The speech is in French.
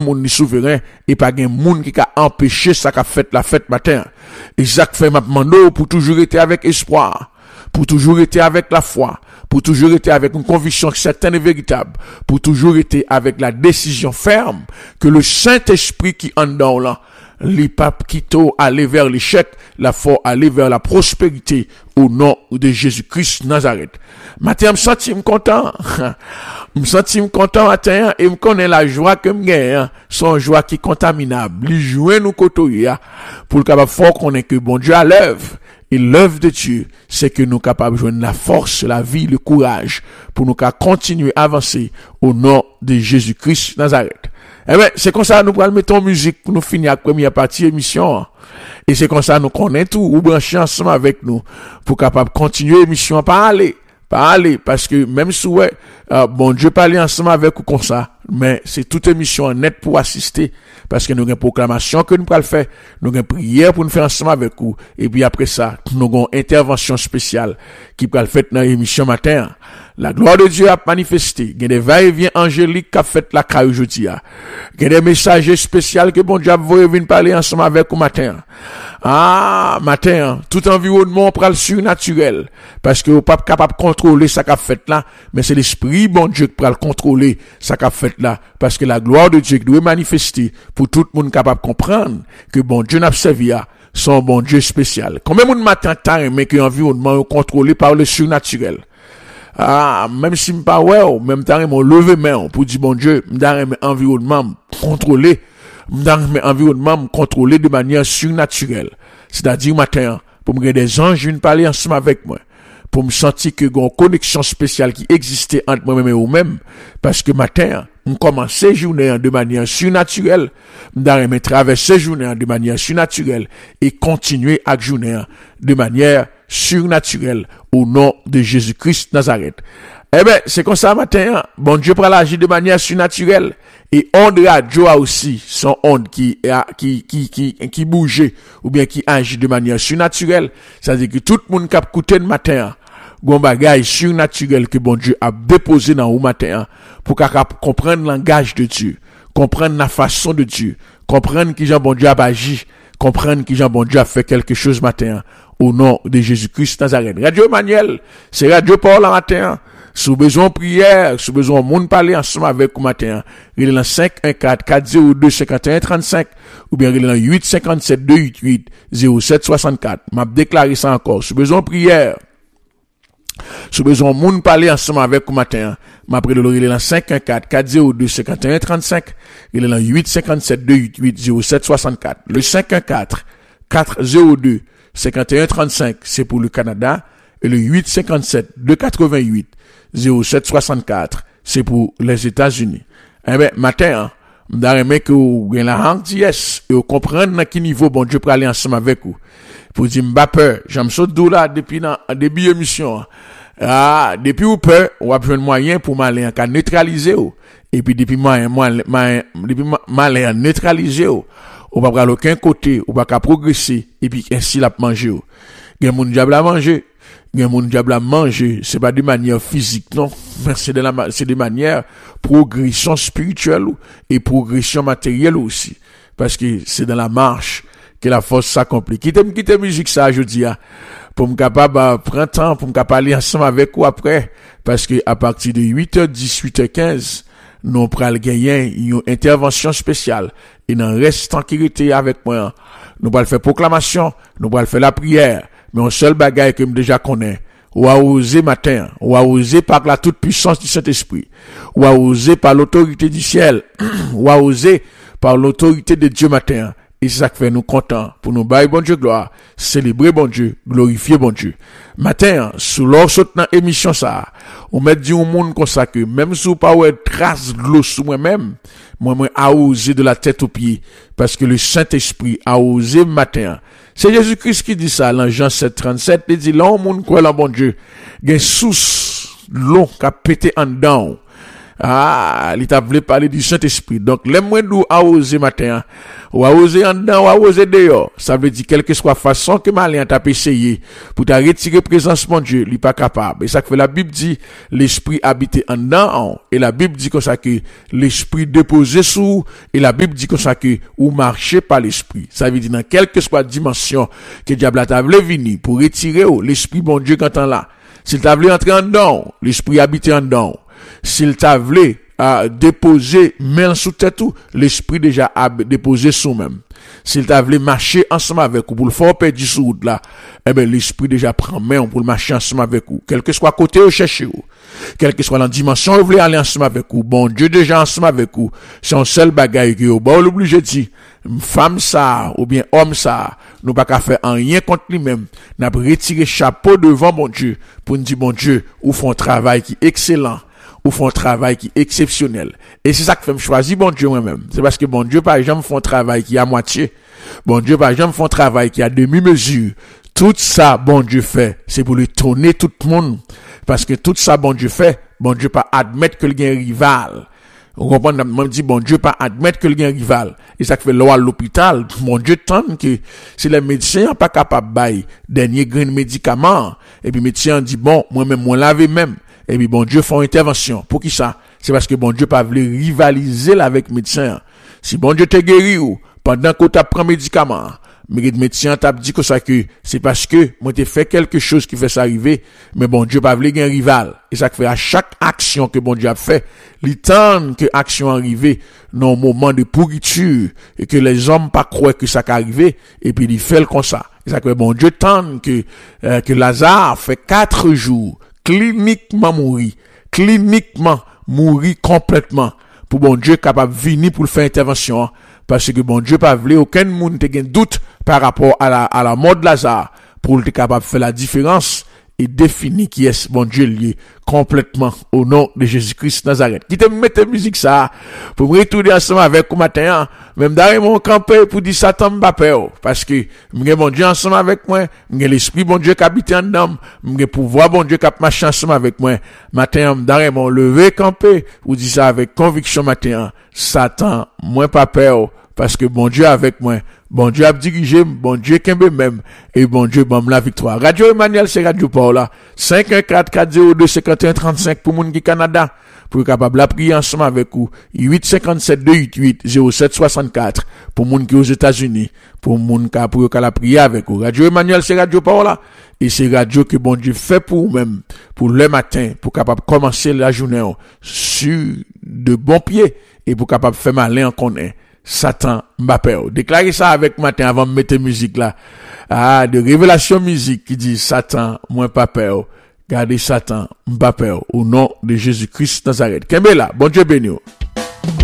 monde souverain et pas gen monde qui a empêché ça qu'a fait la fête matin. Et Jacques fait m'a demandé pour toujours être avec espoir, pour toujours être avec la foi, pour toujours être avec une conviction certaine et véritable, pour toujours être avec la décision ferme que le Saint-Esprit qui en dedans là, les papes qui t'ont aller vers l'échec, la foi aller vers la prospérité au nom de Jésus-Christ Nazareth. Matin, me senti content. Me senti content matin et me connaît la joie que me gagne, son joie qui est contaminable. Lui jouer nous côtoyer pour le capable fort qu'on est que bon Dieu à l'œuvre. Et l'œuvre de Dieu, c'est que nous sommes capables de joindre la force, la vie, le courage pour nous continuer à avancer au nom de Jésus-Christ Nazareth. Eh ben, c'est comme ça, nous allons mettre en musique pour nous finir la première partie de l'émission. Et c'est comme ça, nous connaissons tout, ou brancher ensemble avec nous, pour capable continuer l'émission, pas aller, parce que même si, bon Dieu parler ensemble avec vous comme ça, mais c'est toute émission en net pour assister, parce que nous avons une proclamation que nous allons faire, nous avons une prière pour nous faire ensemble avec vous, et puis après ça, nous avons une intervention spéciale qui va le faire dans l'émission matin. La gloire de Dieu a manifesté. Il y a des va-et-vient angéliques qui a fait la caille aujourd'hui. Il y a des messagers spéciaux que bon Dieu va venir parler ensemble avec vous matin. Ah, matin, tout environnement prend le surnaturel. Parce que vous pas capable de contrôler ça qu'a fait là, mais c'est l'esprit bon Dieu qui prend le contrôler ça qu'a fait là. Parce que la gloire de Dieu doit manifester pour tout le monde capable de comprendre que bon Dieu n'a servi à son bon Dieu spécial. Combien de matin t'as aimé que l'environnement est contrôlé par le surnaturel? Ah, même si m'pas ouais, même temps mon lever main pour dire bon Dieu, m'dare environnement contrôlé, environnement contrôlé de manière surnaturelle. C'est-à-dire matin pour me des anges viennent parler ensemble avec moi, pour me sentir que une connexion spéciale qui existait entre moi-même et vous-même, parce que matin on commence ces journées de manière surnaturelle, m'dare traverser journée de manière surnaturelle et continuer à journée de manière surnaturelle au nom de Jésus-Christ Nazareth. Eh ben, c'est comme ça matin, bon Dieu pour agir de manière surnaturelle et onde radio a aussi son onde qui bougeait ou bien qui agit de manière surnaturelle. C'est-à-dire que tout le monde qui a écouté le matin, gon bagay surnaturel que bon Dieu a déposé dans au matin pour comprendre le langage de Dieu, comprendre la façon de Dieu, comprendre que Jean bon Dieu a agi, comprendre que Jean bon Dieu a fait quelque chose matin au nom de Jésus-Christ Nazareth. Radio Emmanuel, c'est Radio Paul en matin. Sous besoin de prière, sous besoin de monde parler ensemble avec vous matin, il est dans 514-402-5135 ou bien il est dans 857-288-0764. M'a déclaré ça encore. Sous besoin de prière, sous besoin de monde parler ensemble avec vous matin, m'a pris il est dans 514-402-5135, il est dans 857-288-0764. Le 514-402-5135, c'est pour le Canada, et le 857-288-0764, c'est pour les États-Unis. Eh ben, matin, m'dare que vous avez la gentillesse et vous comprenez à quel niveau bon Dieu pour aller ensemble avec vous. Pour dire, m'ba peur, j'aime ça d'où là, depuis dans, début émission. Ah, depuis ou peur, on a besoin de moyens pour m'aller en neutraliser ou. Et puis, depuis m'aller neutraliser ou. On va pas aucun côté, on va pas progresser, et puis, ainsi la manger ou. Il y a mon diable à manger. Il y a mon diable à manger, c'est pas de manière physique, non, mais c'est de manière progression spirituelle et progression matérielle aussi. Parce que c'est dans la marche que la force s'accomplit. Quitte musique ça, je dis, pour me capable, prendre temps, pour me capable aller ensemble avec vous après. Parce que à partir de 8h10, 8h15, nous prenons gagner une intervention spéciale. Et dans reste tranquillité avec moi. Nous allons faire proclamation, nous allons faire la prière. Mais un seul bagage que je déjà connais, ou à oser matin, ou à oser par la toute puissance du Saint-Esprit, ou à oser par l'autorité du ciel, ou à oser par l'autorité de Dieu matin. Et c'est ça qui fait nous contents pour nous bailler bon Dieu gloire, célébrer bon Dieu, glorifier bon Dieu. Matin, sous l'or saute dans émission ça, on met dit au monde comme ça que même si vous pas ouais trace de l'eau sous moi-même, moi a osé de la tête aux pieds, parce que le Saint-Esprit a osé matin. C'est Jésus-Christ qui dit ça, dans Jean 7:37, il dit, là, au monde, quoi, là, bon Dieu, il y a une source, l'eau, qui a pété en dedans. il t'a voulu parler du Saint-Esprit. Donc, les moins d'où à oser matin, ou à oser en dedans, ou à oser dehors. Ça veut dire, quelle que soit façon que malin t'a essayé pour t'a retirer présence mon Dieu, il n'est pas capable. Et ça fait la Bible dit, l'Esprit habite en dedans, et la Bible dit comme ça que l'Esprit déposé sous, et la Bible dit comme ça que, ou marcher par l'Esprit. Ça veut dire, dans quelle que soit dimension que diable t'a voulu venir pour retirer l'Esprit bon Dieu quand on là. S'il t'a voulu entrer en dedans, l'Esprit habite en dedans. S'il t'a voulu déposer main sous tête tout, l'Esprit déjà a déposé sous même. S'il t'a voulu marcher ensemble avec vous pour le faire perdre sous route là, eh ben l'Esprit déjà prend main pour le marcher ensemble avec vous. Quel que soit côté où cherchez vous, quelle que soit la dimension où vous voulez aller ensemble avec vous, bon Dieu déjà ensemble avec vous, c'est un seul bagaille que vous l'obligé de dire, femme ça ou bien homme ça, nous pas qu'à faire rien contre lui-même, n'a retiré chapeau devant bon Dieu pour nous dire bon Dieu, ou font un travail qui est excellent. Ou font un travail qui est exceptionnel. Et c'est ça que fait me choisir bon Dieu moi-même. C'est parce que bon Dieu, par exemple, font un travail qui est à moitié. Bon Dieu, par exemple, font un travail qui est à demi-mesure. Tout ça, bon Dieu fait, c'est pour lui tourner tout le monde. Parce que tout ça, bon Dieu fait, bon Dieu pas admettre que le gain rival. On comprend, même dit, bon Dieu pas admettre que le gain rival. Et ça fait l'eau à l'hôpital. Mon Dieu tente que si les médecins pas capables de bailler dernier grain de médicaments, et puis médecin dit, bon, moi-même, moi laver même. Et puis bon Dieu fait une intervention. Pour qui ça? C'est parce que bon Dieu pas voulu rivaliser avec médecin. Si bon Dieu te guéri ou pendant que tu prends médicament, mais le médecin t'a dit que ça que c'est parce que moi t'ai fait quelque chose qui fait ça arriver, mais bon Dieu pas voulu un rival. Et ça fait à chaque action que bon Dieu a fait, il tente que action arrive dans un moment de pourriture et que les hommes pas croient que ça arrivé et puis il fait comme ça. Et ça fait bon Dieu tente que Lazare fait 4 jours cliniquement mourir complètement pour bon Dieu capable venir pour faire intervention parce que bon Dieu pas voulu aucun monde te gain doute par rapport à la mort de Lazare pour être capable de faire la différence et définir qui est bon Dieu lié complètement au nom de Jésus-Christ Nazareth. Qui te mette musique ça pour me retourner ensemble avec vous matin, même d'ailleurs mon campé pour dire Satan Mbappé parce que m'ai bon Dieu ensemble avec moi, m'ai l'esprit bon Dieu qui habite en dedans, m'ai pouvoir bon Dieu qui marche ensemble avec moi. Matin d'ailleurs mon lever campé pour dire ça avec conviction matin, Satan moi pas peur parce que bon Dieu avec moi. Bon Dieu a dirigé, bon Dieu kembe même, et bon Dieu bam la victoire. Radio Emmanuel, c'est Radio Paula. 514-402-5135 pour moun qui Canada. Pour capable la prier ensemble avec vous. 857-288-0764 pour moun qui aux États-Unis. Pour moun qui pour la prier avec vous. Radio Emmanuel, c'est Radio Paula. Et c'est radio que bon Dieu fait pour vous-même, pour le matin, pour capable commencer la journée sur de bons pieds et pour capable faire malin en connaît. Satan Mbappé. Déclarez ça avec matin avant de mettre musique là. De révélation musique qui dit Satan, moi pas peur. Gardez Satan Mbappé au nom de Jésus-Christ Nazareth. Kembela, bon Dieu béni.